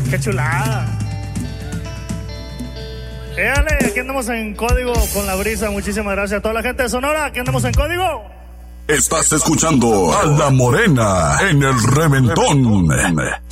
Qué chulada. Éale, aquí andamos en código con la brisa. Muchísimas gracias a toda la gente de Sonora. Aquí andamos en código. Estás escuchando a La Morena en el Reventón.